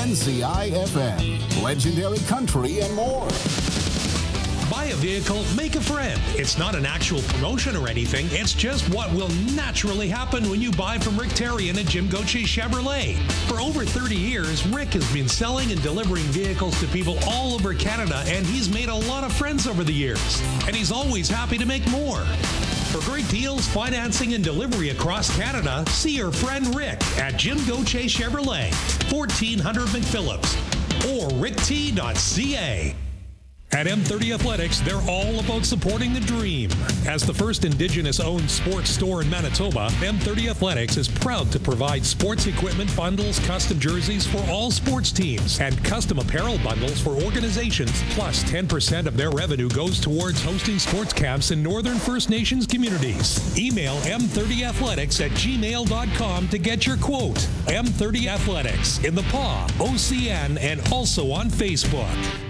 NCI-FM, Legendary Country, and more. Buy a vehicle, make a friend. It's not an actual promotion or anything. It's just what will naturally happen when you buy from Rick Terrian at Jim Gauthier Chevrolet. For over 30 years, Rick has been selling and delivering vehicles to people all over Canada, and he's made a lot of friends over the years. And he's always happy to make more. For great deals, financing, and delivery across Canada, see your friend Rick at Jim Gauthier Chevrolet, 1400 McPhillips, or rickt.ca. At M30 Athletics, they're all about supporting the dream. As the first Indigenous-owned sports store in Manitoba, M30 Athletics is proud to provide sports equipment bundles, custom jerseys for all sports teams, and custom apparel bundles for organizations. Plus, 10% of their revenue goes towards hosting sports camps in Northern First Nations communities. Email m30athletics@gmail.com to get your quote. M30 Athletics in the PAW, OCN, and also on Facebook.